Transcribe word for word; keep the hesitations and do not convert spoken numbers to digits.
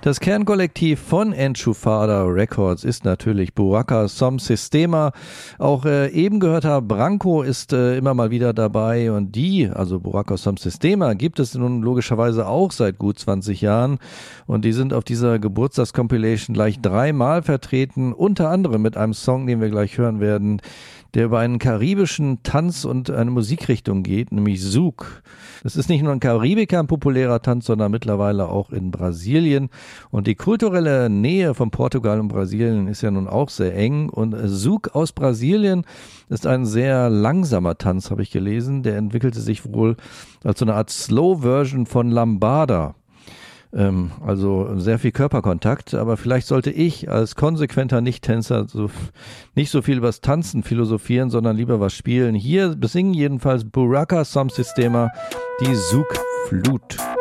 Das Kernkollektiv von Enchufada Records ist natürlich Buraka Som Sistema. Auch äh, eben gehörter Branko ist äh, immer mal wieder dabei und die, also Buraka Som Sistema, gibt es nun logischerweise auch seit gut zwanzig Jahren und die sind auf dieser Geburtstagscompilation gleich dreimal vertreten, unter anderem mit einem Song, den wir gleich hören werden, der über einen karibischen Tanz und eine Musikrichtung geht, nämlich Zouk. Das ist nicht nur in Karibika ein populärer Tanz, sondern mittlerweile auch in Brasilien. Und die kulturelle Nähe von Portugal und Brasilien ist ja nun auch sehr eng. Und Zouk aus Brasilien ist ein sehr langsamer Tanz, habe ich gelesen. Der entwickelte sich wohl als so eine Art Slow-Version von Lambada. Also sehr viel Körperkontakt, aber vielleicht sollte ich als konsequenter Nicht-Tänzer so, nicht so viel über das Tanzen philosophieren, sondern lieber was spielen. Hier besingen jedenfalls Buraka Som Sistema die Zouk-Flut.